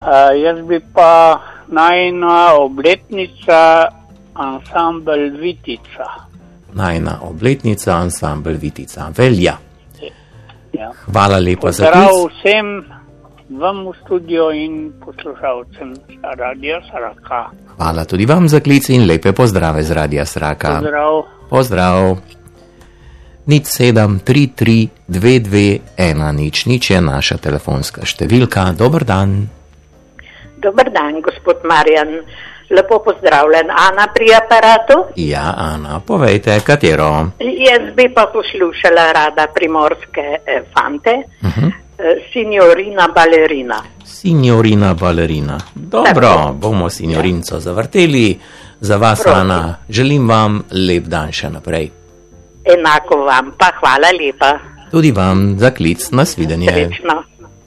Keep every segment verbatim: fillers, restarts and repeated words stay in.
Uh, jaz bi pa najina obletnica ansambel Vitica. Najina obletnica ansambel Vitica. Velja. Ja. Hvala lepa za Pozdrav klic. vsem vam v studio in poslušalcem Radia Sraka. Hvala tudi vam za klic in lepe pozdrave z Radia Sraka. Pozdrav. Pozdrav. Nič sedem tri tri dve dve ena nič nič je naša telefonska številka. Dober dan. Dober dan, gospod Marjan. Lepo pozdravljen. Ana pri aparatu? Ja, Ana, povejte, katero? Jaz bi pa poslušala rada primorske eh, fante. Uh-huh. Eh, signorina balerina. Signorina balerina. Dobro, bomo signorinco zavrteli. Za vas, Prosim. Ana, želim vam lep dan še naprej. Enako vam, pa hvala lepa. Tudi vam za klic, nasvidenje. Srečno.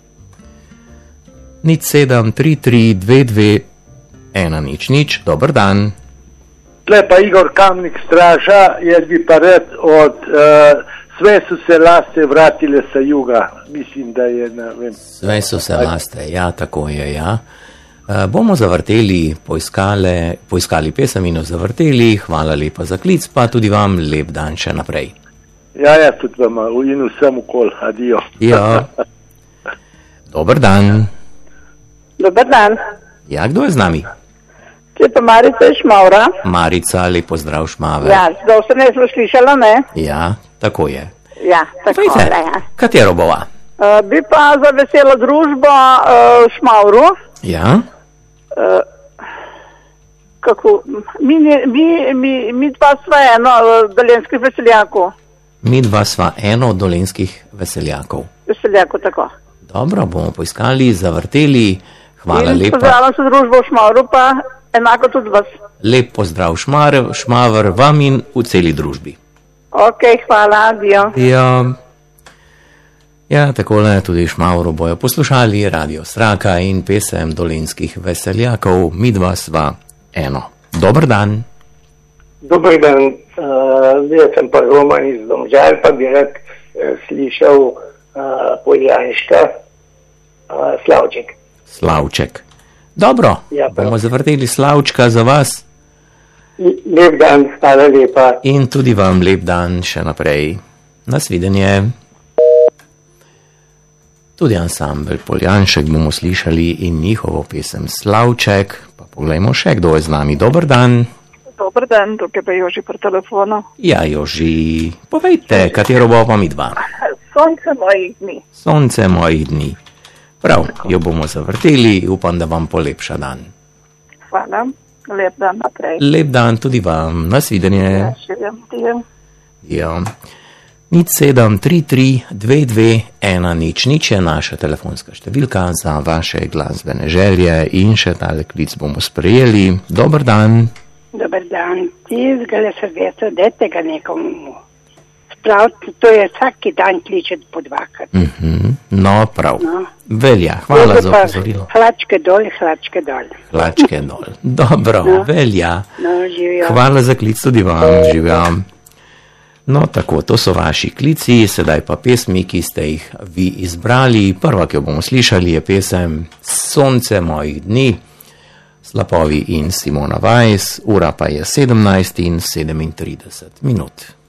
Nič sedem tri tri dve dve ena nič nič, dober dan. Tle pa Igor Kamnik straža, jaz bi pa rad od uh, sve su se laste vratile sa juga, mislim da je, ne vem. Sve so se laste, ja, tako je, ja. Uh, bomo zavrteli, poiskale, poiskali pesem in jo zavrteli, hvala lepa za klic, pa tudi vam lep dan še naprej. Ja, ja, tudi vam in vsem okol, adijo. Ja. Dober dan. Dobar dan. Ja, kdo je z nami? To je pa Marica iz Šmavra. Marica, lep pozdrav Šmave. Ja, zdaj se ne smo slišala, ne? Ja, tako je. Ja, tako Vejte, ja. katero bova? Uh, bi pa za veselo družbo uh, Šmavru. Ja? Uh, kako? Mi, mi, mi, mi dva sva eno uh, dolenskih veseljakov. Mi dva sva eno od dolenskih veseljakov. Veseljakov, tako. Dobro, bomo poiskali, zavrteli. Hvala in lepa. Pozdravljam se družbo v Šmavru, pa enako tudi vas. Lep pozdrav Šmar, Šmaver vam in v celi družbi. Ok, hvala, adijo. Ja, ja, takole tudi Šmavru bojo poslušali Radio Sraka in pesem dolenskih veseljakov. Mi dva sva eno. Dober dan. Dober dan, uh, jaz sem pa Roman iz Domžal, pa bi rad uh, slišal uh, Poljanška, uh, Slavček. Slavček. Dobro, Ja, prav. bomo zavrteli Slavčka za vas Lep dan, hvala lepa. in tudi vam lep dan še naprej. Nasvidenje. Tudi ansambel Poljanšek bomo slišali in njihovo pesem Slavček. Pa poglejmo še, kdo je z nami. Dober dan. Dobar dan, tukaj pa Joži pri telefonu. Ja, Joži, povejte, katero bo pa mi dva. Sonce mojih dni. Sonce mojih dni. Prav, jo bomo zavrteli, upam, da vam polepša dan. Hvala, lep dan naprej. Lep dan tudi vam, nasvidenje. Še vem, dijem. Ja. Nič sedem tri tri dve dve ena nič nič je naša telefonska številka za vaše glasbene želje in še tale klic bomo sprejeli. Dober dan. Dobar dan, tizgale srdeca, dajte ga nekomu spraviti, to je vsaki dan kličeti po dvakrat. Mhm. No, prav. No. Velja, hvala Zdaj za pa opozorilo. Hlačke dol, hlačke dol. Hlačke dol. Dobro, No. velja. No, živijo. Hvala za klic tudi vam, živim. No, tako, to so vaši klici, sedaj pa pesmi, ki ste jih vi izbrali. Prva, ki jo bomo slišali, je pesem Sonce mojih dni, Slapovi in Simona Weiss, ura pa je sedemnajst in sedemintrideset minut.